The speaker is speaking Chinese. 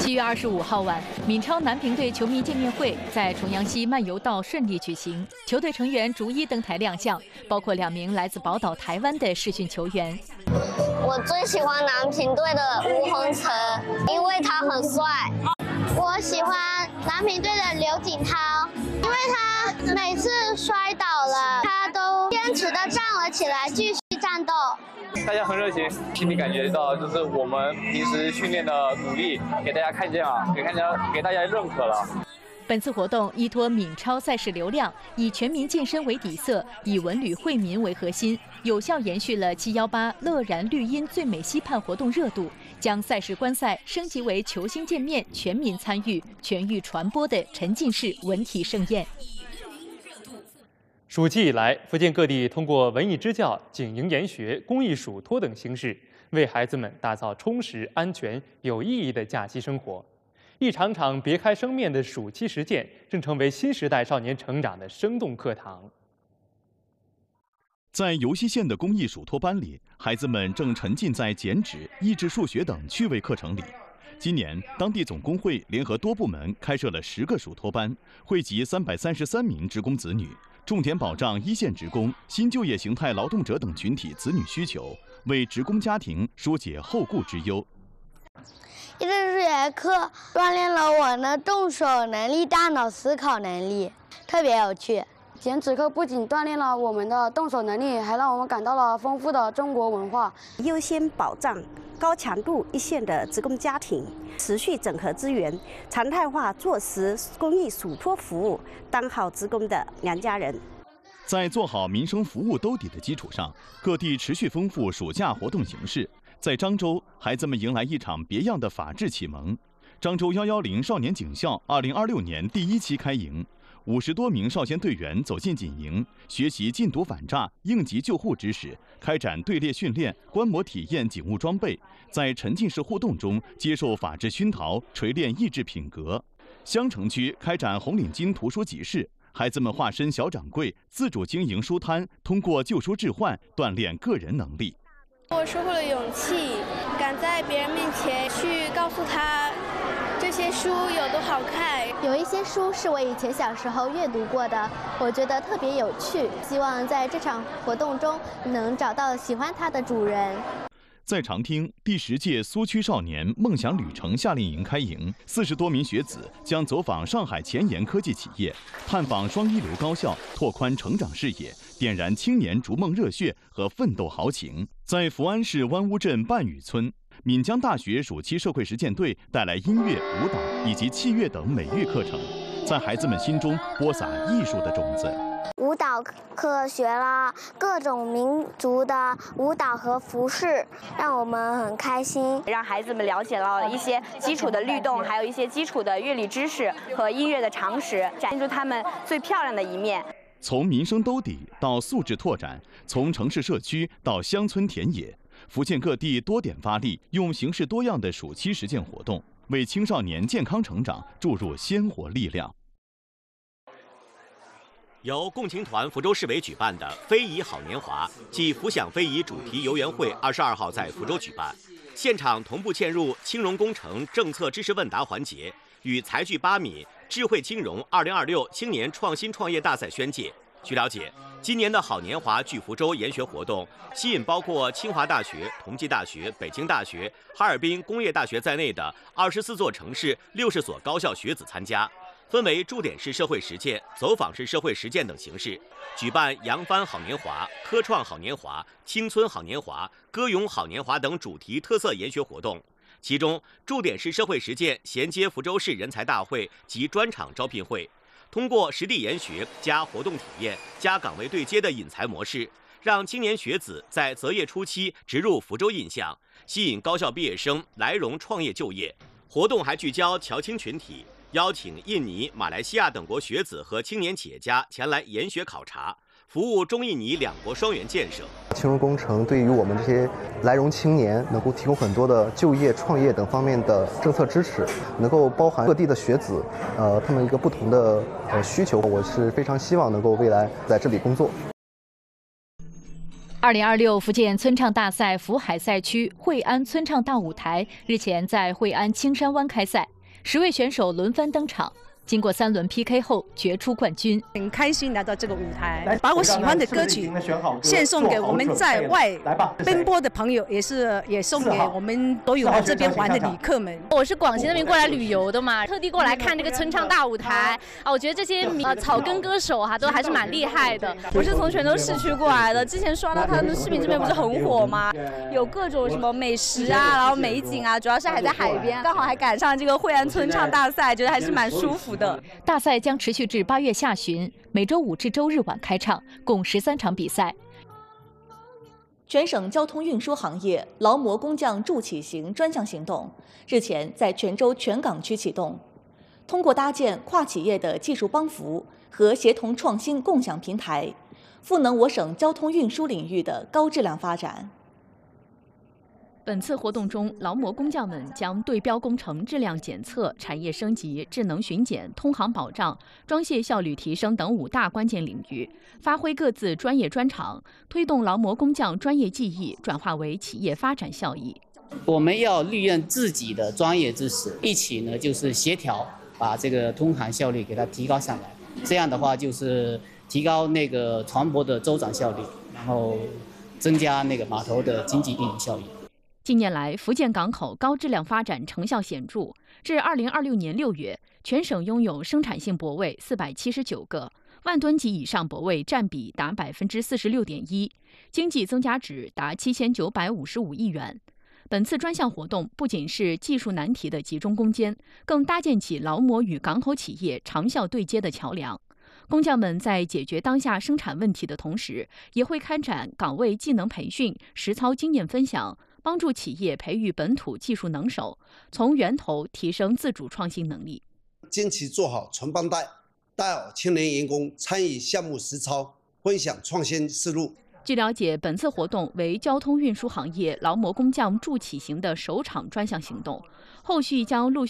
7月25号晚，闽超南平队球迷见面会在重阳溪漫游道顺利举行，球队成员逐一登台亮相，包括2名来自宝岛台湾的试训球员。 我最喜欢南平队的吴宏成，因为他很帅。我喜欢南平队的刘景涛，因为他每次摔倒了，他都坚持的站了起来，继续战斗。 大家很热情，心里感觉到就是我们平时训练的努力，给大家看见了，给大家认可了。 本次活动依托闽超赛事流量，以全民健身为底色，以文旅惠民为核心，有效延续了718乐然绿荫最美溪畔活动热度，将赛事观赛升级为球星见面、全民参与、全域传播的沉浸式文体盛宴。 暑期以来，福建各地通过文艺支教、景营研学、公益嘱托等形式，为孩子们打造充实、安全、有意义的假期生活。一场场别开生面的暑期实践，正成为新时代少年成长的生动课堂。 在尤溪县的公益嘱托班里，孩子们正沉浸在剪纸、益智数学等趣味课程里。 今年，当地总工会联合多部门开设了10个嘱托班，惠及333名职工子女，重点保障一线职工、新就业形态劳动者等群体子女需求，为职工家庭疏解后顾之忧。 益智数学课锻炼了我的动手能力、大脑思考能力，特别有趣。 剪纸课不仅锻炼了我们的动手能力，还让我们感到了丰富的中国文化。 优先保障 高强度一线的职工家庭，持续整合资源，常态化落实公益嘱托服务，当好职工的娘家人。 在做好民生服务兜底的基础上，各地持续丰富暑假活动形式。在漳州，孩子们迎来一场别样的法治启蒙。漳州110少年警校2026年第1期开营。 50多名少先队员走进警营，学习禁毒反诈、应急救护知识，开展队列训练、观摩体验警务装备，在沉浸式互动中接受法治熏陶，锤炼意志品格。襄城区开展红领巾图书集市，孩子们化身小掌柜，自主经营书摊，通过旧书置换锻炼个人能力。 我收获了勇气，敢在别人面前去告诉他 这些书有多好看， 有一些书是我以前小时候阅读过的，我觉得特别有趣。希望在这场活动中能找到喜欢它的主人。 在长汀，第10届苏区少年梦想旅程夏令营开营，40多名学子将走访上海前沿科技企业，探访双一流高校，拓宽成长视野，点燃青年逐梦热血和奋斗豪情。在福安市湾屋镇半屿村， 闽江大学暑期社会实践队带来音乐、舞蹈以及器乐等美育课程，在孩子们心中播撒艺术的种子。 舞蹈课学了各种民族的舞蹈和服饰，让我们很开心。 让孩子们了解到一些基础的律动，还有一些基础的乐理知识和音乐的常识，展现出他们最漂亮的一面。 从民生兜底到素质拓展，从城市社区到乡村田野，福建各地多点发力，用形式多样的暑期实践活动，为青少年健康成长注入鲜活力量。 由共青团福州市委举办的“非遗好年华”暨“福享非遗”主题游园会22号在福州举办，现场同步嵌入青融工程政策知识问答环节，与财聚8米 智慧金融2026青年创新创业大赛宣介。据了解，今年的好年华聚福州研学活动吸引包括清华大学、同济大学、北京大学、哈尔滨工业大学在内的24座城市60所高校学子参加，分为驻点式社会实践、走访式社会实践等形式，举办扬帆好年华、科创好年华、青春好年华、歌咏好年华等主题特色研学活动。 其中，驻点式社会实践衔接福州市人才大会及专场招聘会，通过实地研学加活动体验加岗位对接的引才模式，让青年学子在择业初期植入福州印象，吸引高校毕业生来蓉创业就业。活动还聚焦侨青群体，邀请印尼、马来西亚等国学子和青年企业家前来研学考察，服务中印尼2国双元建设。 青融工程对于我们这些来蓉青年能够提供很多的就业、创业等方面的政策支持，能够包含各地的学子，他们一个不同的需求。我是非常希望能够未来在这里工作。 2026福建村唱大赛福海赛区惠安村唱大舞台日前在惠安青山湾开赛。 10位选手轮番登场。经过3轮 PK 后，决出冠军。 很开心来到这个舞台，把我喜欢的歌曲献送给我们在外奔波的朋友，也送给我们所有来这边玩的旅客们。 我是广西那边过来旅游的嘛，特地过来看这个村唱大舞台啊，我觉得这些草根歌手都还是蛮厉害的。 我是从泉州市区过来的，之前刷到他们视频这边不是很火吗？有各种什么美食啊，然后美景啊，主要是还在海边，刚好还赶上这个惠安村唱大赛，觉得还是蛮舒服。 大赛将持续至8月下旬，每周5至周日晚开唱，共13场比赛。 全省交通运输行业劳模工匠助企行专项行动日前在泉州全港区启动，通过搭建跨企业的技术帮扶和协同创新共享平台，赋能我省交通运输领域的高质量发展。 本次活动中，劳模工匠们将对标工程质量检测、产业升级、智能巡检、通航保障、装卸效率提升等5大关键领域，发挥各自专业专长，推动劳模工匠专业技艺转化为企业发展效益。 我们要利用自己的专业知识，一起呢就是协调，把这个通航效率给它提高上来。这样的话就是提高那个船舶的周转效率，然后增加那个码头的经济运营效益。 近年来，福建港口高质量发展成效显著。至2026年6月，全省拥有生产性泊位479个，万吨级以上泊位占比达46.1%，经济增加值达7955亿元。本次专项活动不仅是技术难题的集中攻坚，更搭建起劳模与港口企业长效对接的桥梁。工匠们在解决当下生产问题的同时，也会开展岗位技能培训、实操经验分享，帮助企业培育本土技术能手，从源头提升自主创新能力。 坚持做好传帮带，带好青年员工参与项目实操，分享创新思路。 据了解，本次活动为交通运输行业劳模工匠助企行的首场专项行动，后续将陆续